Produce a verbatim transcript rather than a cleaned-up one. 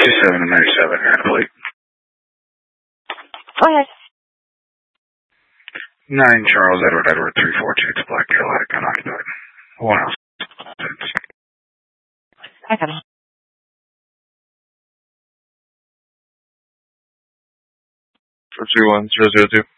fifty-seven and ninety-seven here in the plate. Go ahead. nine Charles Edward Edward three four two to Black Carolina, unoccupied. One house. I got it. four three one zero zero two.